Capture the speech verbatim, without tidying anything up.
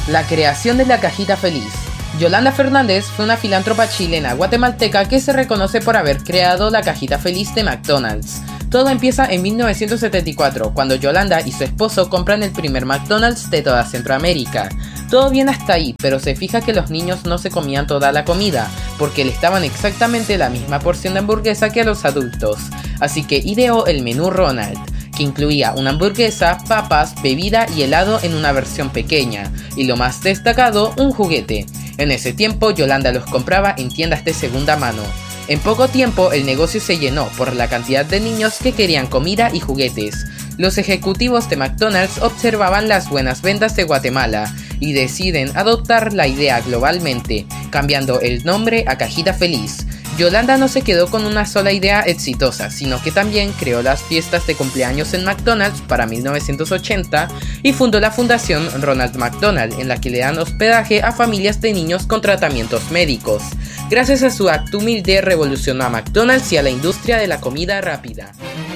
La creación de la cajita feliz. Yolanda Fernández fue una filántropa chilena guatemalteca que se reconoce por haber creado la cajita feliz de McDonald's. Todo empieza en mil novecientos setenta y cuatro, cuando Yolanda y su esposo compran el primer McDonald's de toda Centroamérica. Todo bien hasta ahí, pero se fija que los niños no se comían toda la comida, porque les daban exactamente la misma porción de hamburguesa que a los adultos. Así que ideó el menú Ronald, que incluía una hamburguesa, papas, bebida y helado en una versión pequeña, y lo más destacado, un juguete. En ese tiempo Yolanda los compraba en tiendas de segunda mano. En poco tiempo el negocio se llenó por la cantidad de niños que querían comida y juguetes. Los ejecutivos de McDonald's observaban las buenas ventas de Guatemala y deciden adoptar la idea globalmente, cambiando el nombre a Cajita Feliz. Yolanda no se quedó con una sola idea exitosa, sino que también creó las fiestas de cumpleaños en McDonald's para mil novecientos ochenta y fundó la fundación Ronald McDonald, en la que le dan hospedaje a familias de niños con tratamientos médicos. Gracias a su acto humilde revolucionó a McDonald's y a la industria de la comida rápida.